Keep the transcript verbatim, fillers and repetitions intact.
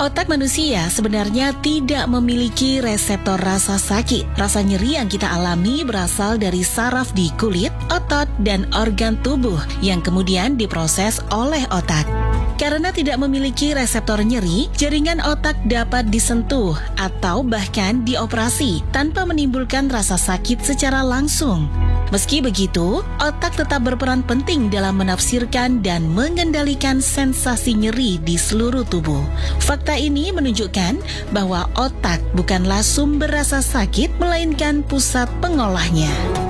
Otak manusia sebenarnya tidak memiliki reseptor rasa sakit. Rasa nyeri yang kita alami berasal dari saraf di kulit, otot, dan organ tubuh yang kemudian diproses oleh otak. Karena tidak memiliki reseptor nyeri, jaringan otak dapat disentuh atau bahkan dioperasi tanpa menimbulkan rasa sakit secara langsung. Meski begitu, otak tetap berperan penting dalam menafsirkan dan mengendalikan sensasi nyeri di seluruh tubuh. Fakta ini menunjukkan bahwa otak bukanlah sumber rasa sakit, melainkan pusat pengolahnya.